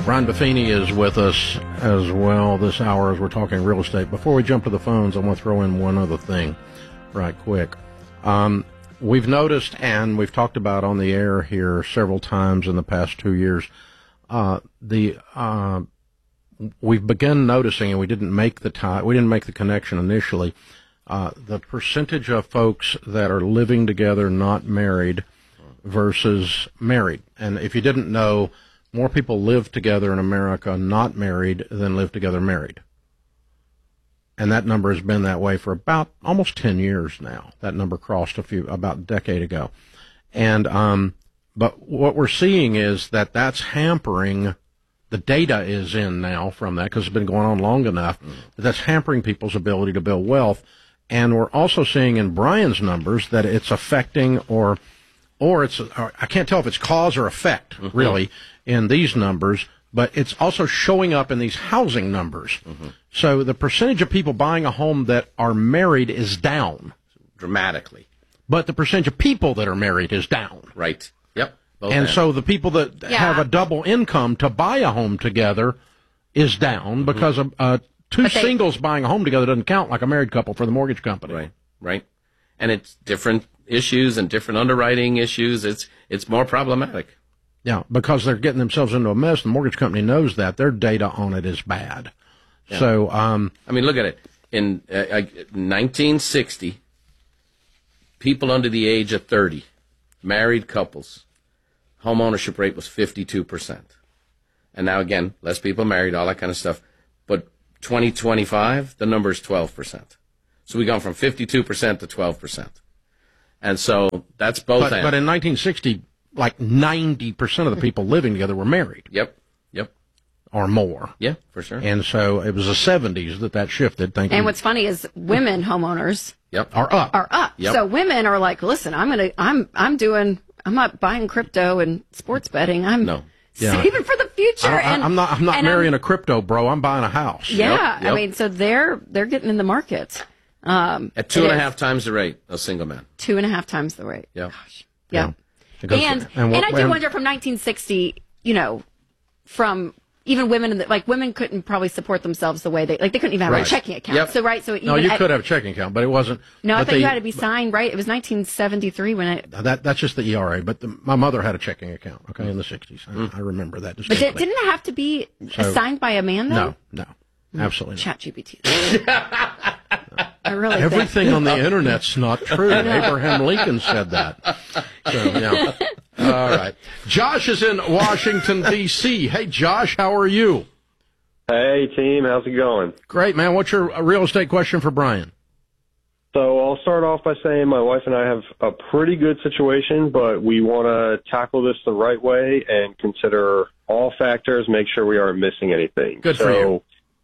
Brian Buffini is with us as well this hour as we're talking real estate. Before we jump to the phones, I want to throw in one other thing right quick. We've noticed, and we've talked about on the air here several times in the past 2 years, we've begun noticing, and we didn't make the connection initially, the percentage of folks that are living together not married versus married. And if you didn't know, more people live together in America not married than live together married. And that number has been that way for about almost 10 years now. That number crossed about a decade ago. And, but what we're seeing is that that's hampering, the data is in now from that because it's been going on long enough, that's hampering people's ability to build wealth. And we're also seeing in Brian's numbers that it's affecting or I can't tell if it's cause or effect, really, in these numbers, but it's also showing up in these housing numbers. So the percentage of people buying a home that are married is down. Dramatically. But the percentage of people that are married is down. Right. Yep. And so the people that have a double income to buy a home together is down because two singles buying a home together doesn't count like a married couple for the mortgage company. Right. Right. And it's different issues and different underwriting issues. It's more problematic. Yeah, because they're getting themselves into a mess. The mortgage company knows that. Their data on it is bad. Yeah. So, I mean, look at it. In 1960, people under the age of 30, married couples, home ownership rate was 52%. And now, again, less people married, all that kind of stuff. But 2025, the number is 12%. So we've gone from 52% to 12%. And so that's both ends. But in 1960, like 90% of the people living together were married. Yep. Or more. Yeah, for sure. And so it was the 70s that shifted. And what's funny is women homeowners are up. Yep. So women are like, listen, I'm not buying crypto and sports betting. I'm saving for the future. I'm not marrying a crypto bro. I'm buying a house. Yeah. Yep. I mean, so they're getting in the market. At 2.5 times the rate of single man. 2.5 times the rate. Yeah. Gosh. Yeah. And I do wonder from 1960, from even women, women couldn't probably support themselves the way they couldn't even have a checking account. Yep. So, right. So no, you could have a checking account, but it wasn't. No, I thought you had to be signed, right? It was 1973 when that's just the ERA, but my mother had a checking account, in the 60s. I remember that distinctly. But didn't it have to be signed by a man, though? No. Absolutely not. ChatGPT. I really everything on the internet's not true. Abraham Lincoln said that. So, yeah. All right. Josh is in Washington, D.C. Hey, Josh, how are you? Hey, team. How's it going? Great, man. What's your real estate question for Brian? So I'll start off by saying my wife and I have a pretty good situation, but we want to tackle this the right way and consider all factors, make sure we aren't missing anything. Good for you.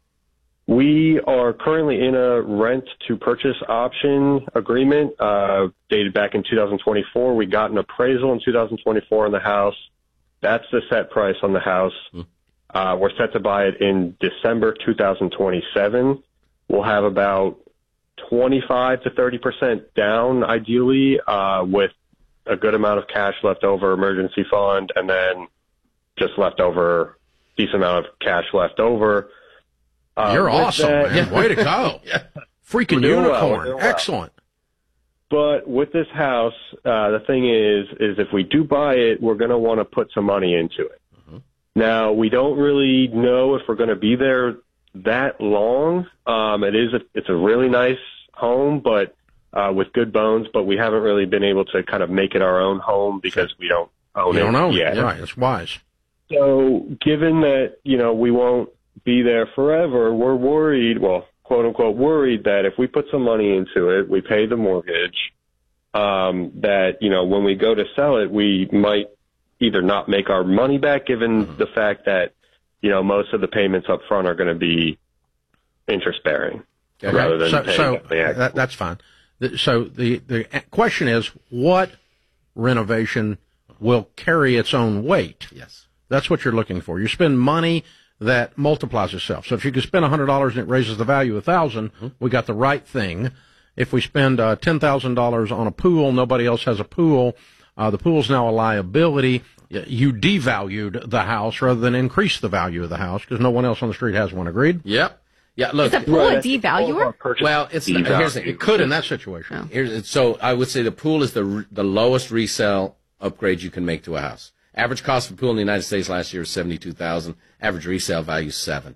We are currently in a rent-to-purchase option agreement dated back in 2024. We got an appraisal in 2024 on the house. That's the set price on the house. We're set to buy it in December 2027. We'll have about 25 to 30% down, ideally, with a good amount of cash left over, emergency fund, and then just decent amount of cash left over. You're awesome, man. Way to go. Freaking unicorn. Well. Excellent. But with this house, the thing is if we do buy it, we're going to want to put some money into it. Now, we don't really know if we're going to be there that long. It's a really nice home, but with good bones, but we haven't really been able to kind of make it our own home because we don't own it yet. Right, it's wise. So given that, we won't be there forever, we're worried, quote unquote worried, that if we put some money into it, we pay the mortgage, that, when we go to sell it, we might either not make our money back given the fact that, most of the payments up front are going to be interest bearing rather than that's fine. So the question is, what renovation will carry its own weight? Yes. That's what you're looking for. You spend money that multiplies itself. So if you could spend $100 and it raises the value $1,000, we got the right thing. If we spend $10,000 on a pool, nobody else has a pool. The pool's now a liability. You devalued the house rather than increase the value of the house because no one else on the street has one. Agreed? Yep. Yeah, look. Is a pool a devaluer? Well, it's not, here's the, it could in that situation. Oh. So I would say the pool is the lowest resale upgrade you can make to a house. Average cost of a pool in the United States last year was $72,000. Average resale value is $7,000.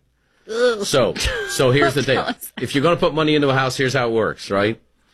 So here's the deal. If you're going to put money into a house, here's how it works, right?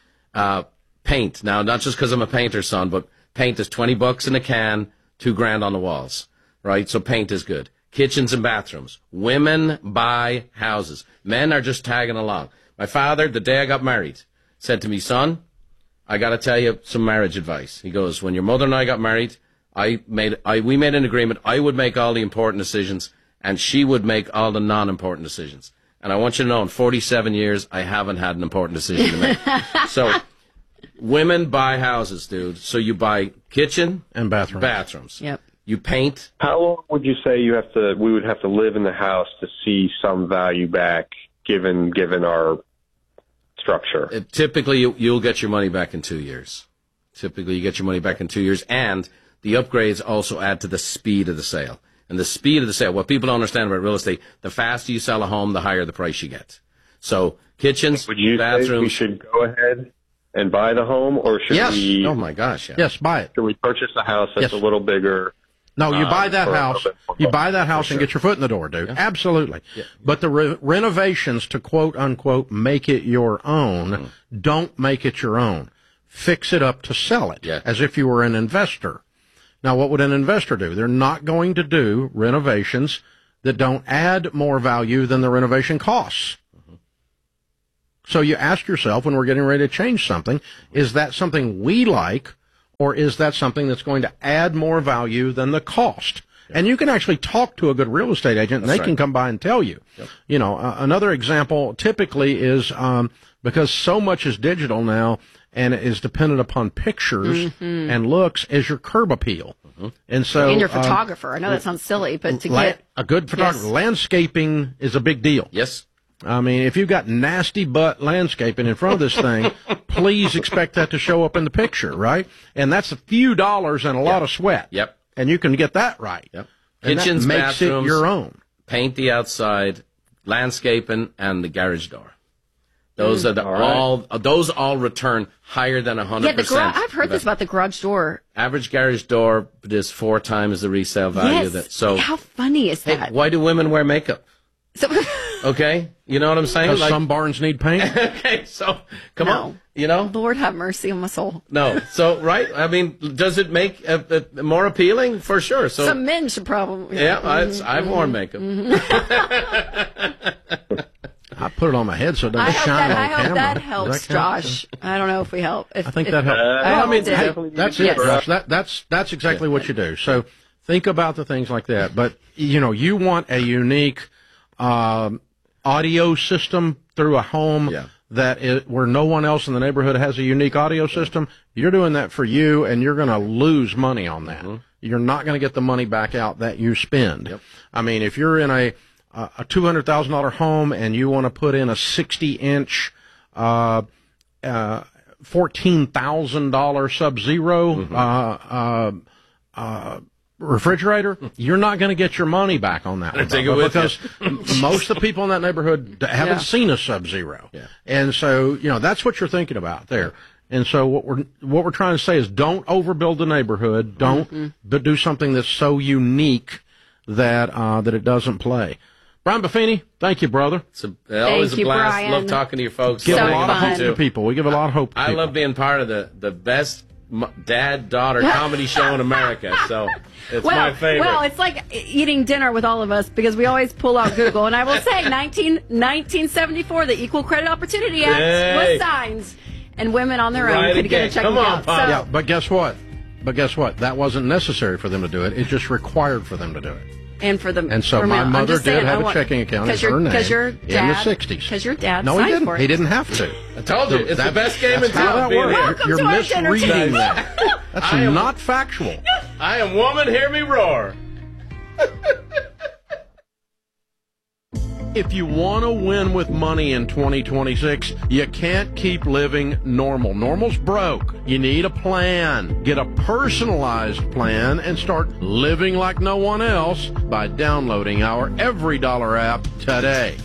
Paint. Now, not just because I'm a painter's son, but paint is $20 in a can, $2,000 on the walls, right? So paint is good. Kitchens and bathrooms. Women buy houses. Men are just tagging along. My father, the day I got married, said to me, son, I got to tell you some marriage advice. He goes, when your mother and I got married, we made an agreement. I would make all the important decisions, and she would make all the non-important decisions. And I want you to know, in 47 years, I haven't had an important decision to make. So, women buy houses, dude. So you buy kitchen and bathrooms. Yep. You paint. How long would you say we would have to live in the house to see some value back, given our structure? Typically, you'll get your money back in 2 years. Typically, you get your money back in 2 years, and the upgrades also add to the speed of the sale. And the speed of the sale, what people don't understand about real estate, the faster you sell a home, the higher the price you get. So kitchens, would you bathrooms. Say we should go ahead and buy the home, or should we? Oh my gosh! Yeah. Yes, buy it. Should we purchase a house that's a little bigger? No, you buy that house. You buy that house and get your foot in the door, dude. Yeah. Absolutely. Yeah. But the renovations to quote unquote make it your own, don't make it your own. Fix it up to sell it, as if you were an investor. Now, what would an investor do? They're not going to do renovations that don't add more value than the renovation costs. So you ask yourself, when we're getting ready to change something, is that something we like, or is that something that's going to add more value than the cost? And you can actually talk to a good real estate agent, and they can come by and tell you. You know, another example typically is because so much is digital now, and it is dependent upon pictures and looks, is your curb appeal. And so, and your photographer. I know that sounds silly, but to get a good photographer, landscaping is a big deal. Yes. I mean, if you've got nasty butt landscaping in front of this thing, please expect that to show up in the picture, right? And that's a few dollars and a lot of sweat. Yep. And you can get that right. Yep. And kitchens, that makes bathrooms, it your own. Paint the outside, landscaping, and the garage door. Those are those all return higher than 100%. Yeah, I've heard this about the garage door. Average garage door is 4 times the resale value. Yes. So how funny is that? Why do women wear makeup? So, okay, you know what I'm saying? Because some barns need paint. Okay, so come on, you know. Lord have mercy on my soul. No, so right. I mean, does it make it more appealing? For sure. So some men should probably. Yeah, I've worn makeup. I put it on my head so it doesn't shine on camera. I hope that helps, Josh. I don't know if we help. I think that helps. I mean, that's it, Josh. That's exactly what you do. So think about the things like that. But, you know, you want a unique audio system through a home where no one else in the neighborhood has a unique audio system. You're doing that for you, and you're going to lose money on that. You're not going to get the money back out that you spend. I mean, if you're in a $200,000 home and you want to put in a 60-inch, $14,000 Sub-Zero refrigerator, you're not going to get your money back on that one, because most of the people in that neighborhood haven't seen a Sub-Zero. And so, you know, that's what you're thinking about there. And so what we're trying to say is don't overbuild the neighborhood. Don't but do something that's so unique that that it doesn't play. Brian Buffini, thank you, brother. It's always a blast. Brian. Love talking to you folks. Give a lot of hope to people. We give a lot of hope to people. I love being part of the best dad-daughter comedy show in America. So it's my favorite. Well, it's like eating dinner with all of us because we always pull out Google. And I will say 1974, the Equal Credit Opportunity Act was signed. And women on their own could get a checking account. Yeah, but guess what? That wasn't necessary for them to do it. It's just required for them to do it. And for them. And so my mother did have a checking account in her name in the 60s. Because your dad No, he didn't. for it. He didn't have to. I told you, it's the best game in town. You're misreading that. That's not factual. I am woman, hear me roar. If you want to win with money in 2026, you can't keep living normal. Normal's broke. You need a plan. Get a personalized plan and start living like no one else by downloading our Every Dollar app today.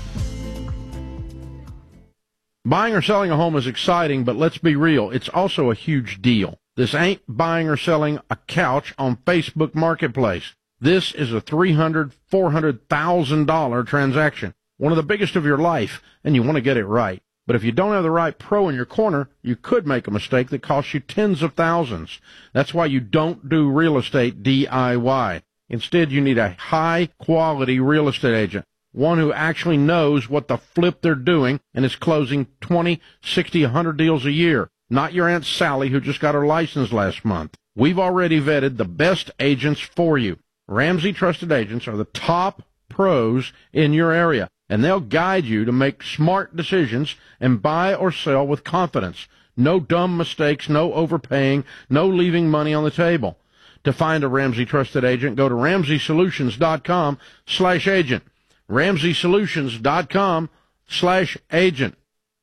Buying or selling a home is exciting, but let's be real, it's also a huge deal. This ain't buying or selling a couch on Facebook Marketplace. This is a $300,000, $400,000 transaction. One of the biggest of your life, and you want to get it right. But if you don't have the right pro in your corner, you could make a mistake that costs you tens of thousands. That's why you don't do real estate DIY. Instead, you need a high-quality real estate agent, one who actually knows what the flip they're doing and is closing 20, 60, 100 deals a year. Not your Aunt Sally who just got her license last month. We've already vetted the best agents for you. Ramsey Trusted Agents are the top pros in your area, and they'll guide you to make smart decisions and buy or sell with confidence. No dumb mistakes, no overpaying, no leaving money on the table. To find a Ramsey Trusted Agent, go to RamseySolutions.com/agent. RamseySolutions.com/agent.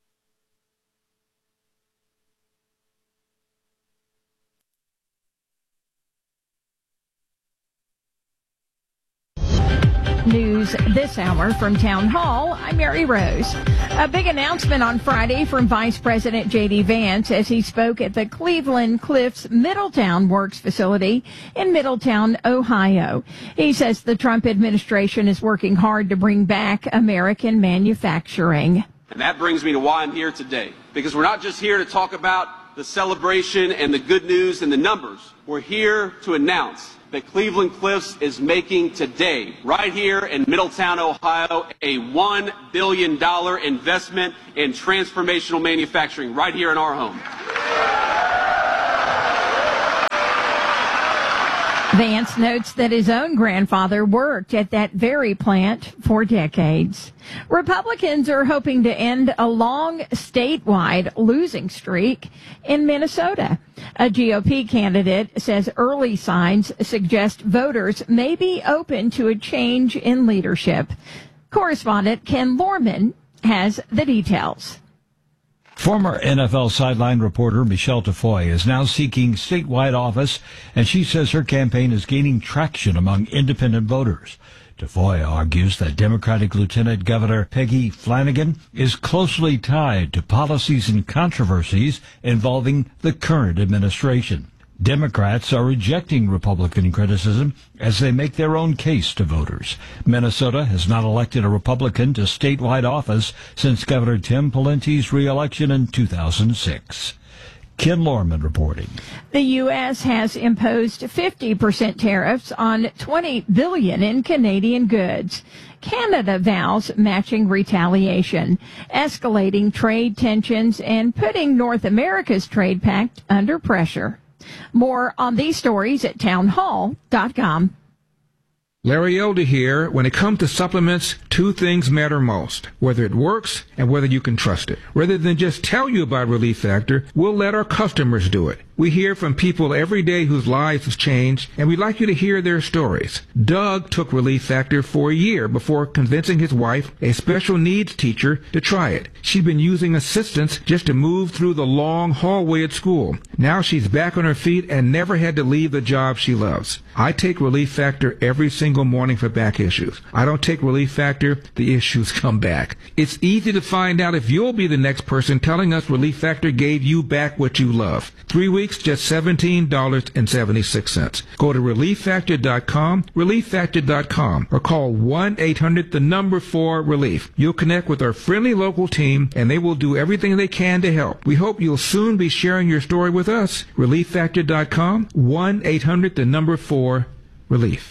News this hour from Town Hall. I'm Mary Rose. A big announcement on Friday from Vice President J.D. Vance as he spoke at the Cleveland Cliffs Middletown Works facility in Middletown, Ohio. He says the Trump administration is working hard to bring back American manufacturing. And that brings me to why I'm here today. Because we're not just here to talk about the celebration and the good news and the numbers. We're here to announce that Cleveland Cliffs is making today, right here in Middletown, Ohio, a $1 billion investment in transformational manufacturing right here in our home. Vance notes that his own grandfather worked at that very plant for decades. Republicans are hoping to end a long statewide losing streak in Minnesota. A GOP candidate says early signs suggest voters may be open to a change in leadership. Correspondent Ken Lorman has the details. Former NFL sideline reporter Michelle Tafoy is now seeking statewide office, and she says her campaign is gaining traction among independent voters. Tafoy argues that Democratic Lieutenant Governor Peggy Flanagan is closely tied to policies and controversies involving the current administration. Democrats are rejecting Republican criticism as they make their own case to voters. Minnesota has not elected a Republican to statewide office since Governor Tim Pawlenty's re-election in 2006. Ken Lorman reporting. The U.S. has imposed 50% tariffs on $20 billion in Canadian goods. Canada vows matching retaliation, escalating trade tensions, and putting North America's trade pact under pressure. More on these stories at townhall.com. Larry Elder here. When it comes to supplements, two things matter most: whether it works and whether you can trust it. Rather than just tell you about Relief Factor, we'll let our customers do it. We hear from people every day whose lives have changed, and we'd like you to hear their stories. Doug took Relief Factor for a year before convincing his wife, a special needs teacher, to try it. She'd been using assistance just to move through the long hallway at school. Now she's back on her feet and never had to leave the job she loves. I take Relief Factor every single morning for back issues. I don't take Relief Factor, the issues come back. It's easy to find out if you'll be the next person telling us Relief Factor gave you back what you love. 3 weeks, just $17.76. Go to ReliefFactor.com, ReliefFactor.com, or call 1-800-4-RELIEF. You'll connect with our friendly local team, and they will do everything they can to help. We hope you'll soon be sharing your story with us. ReliefFactor.com, 1-800-4-RELIEF.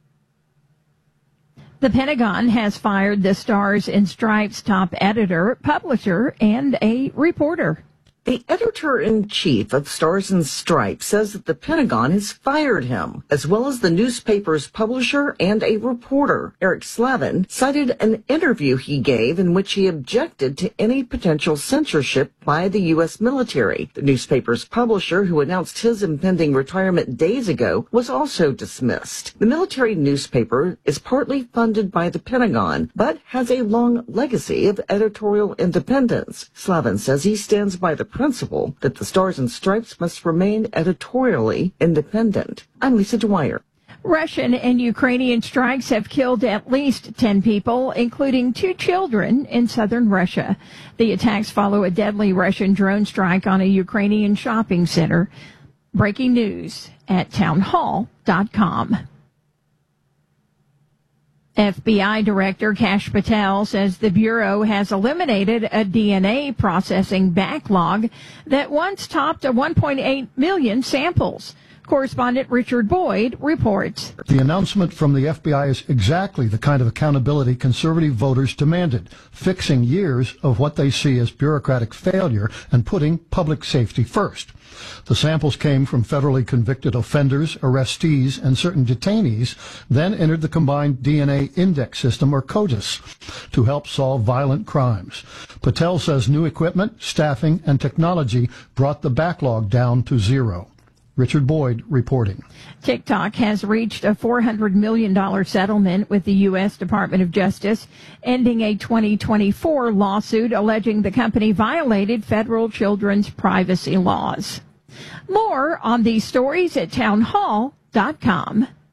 The Pentagon has fired the Stars and Stripes top editor, publisher, and a reporter. The editor-in-chief of Stars and Stripes says that the Pentagon has fired him, as well as the newspaper's publisher and a reporter. Eric Slavin cited an interview he gave in which he objected to any potential censorship by the U.S. military. The newspaper's publisher, who announced his impending retirement days ago, was also dismissed. The military newspaper is partly funded by the Pentagon, but has a long legacy of editorial independence. Slavin says he stands by the principle that the Stars and Stripes must remain editorially independent. I'm Lisa Dwyer. Russian and Ukrainian strikes have killed at least 10 people, including 2 children in southern Russia. The attacks follow a deadly Russian drone strike on a Ukrainian shopping center. Breaking news at townhall.com. FBI Director Kash Patel says the Bureau has eliminated a DNA processing backlog that once topped 1.8 million samples. Correspondent Richard Boyd reports. The announcement from the FBI is exactly the kind of accountability conservative voters demanded, fixing years of what they see as bureaucratic failure and putting public safety first. The samples came from federally convicted offenders, arrestees, and certain detainees, then entered the Combined DNA Index System, or CODIS, to help solve violent crimes. Patel says new equipment, staffing, and technology brought the backlog down to zero. Richard Boyd reporting. TikTok has reached a $400 million settlement with the U.S. Department of Justice, ending a 2024 lawsuit alleging the company violated federal children's privacy laws. More on these stories at townhall.com.